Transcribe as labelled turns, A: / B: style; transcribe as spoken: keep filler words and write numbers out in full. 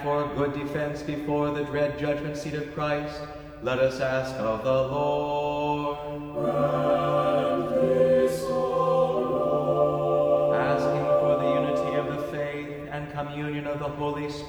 A: For good defense before the dread judgment seat of Christ, let us ask of the Lord.
B: Grant this, O Lord.
A: Asking for the unity of the faith and communion of the Holy Spirit,